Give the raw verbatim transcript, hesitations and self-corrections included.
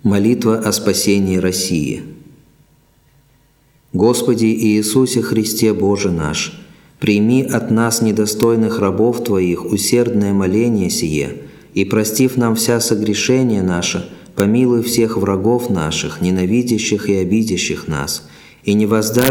Молитва о спасении России. Господи Иисусе Христе Боже наш, прими от нас, недостойных рабов Твоих, усердное моление сие, и, простив нам вся согрешения наши, помилуй всех врагов наших, ненавидящих и обидящих нас, и не воздай